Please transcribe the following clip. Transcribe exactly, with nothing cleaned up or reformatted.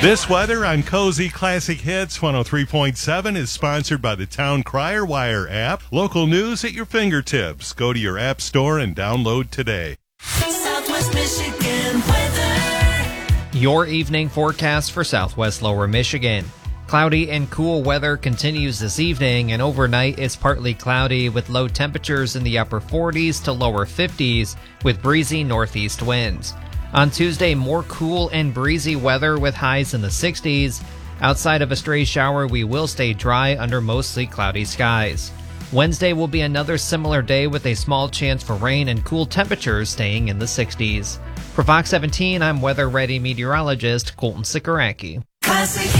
This weather on Cozy Classic Hits one oh three point seven is sponsored by the Town Crier Wire app. Local news at your fingertips. Go to your app store and download today. Southwest Michigan weather. Your evening forecast for Southwest Lower Michigan. Cloudy and cool weather continues this evening, and overnight it's partly cloudy with low temperatures in the upper forties to lower fifties with breezy northeast winds. On Tuesday, more cool and breezy weather with highs in the sixties. Outside of a stray shower, we will stay dry under mostly cloudy skies. Wednesday will be another similar day with a small chance for rain and cool temperatures staying in the sixties. For Fox seventeen, I'm weather-ready meteorologist Colton Sikoracki. Classic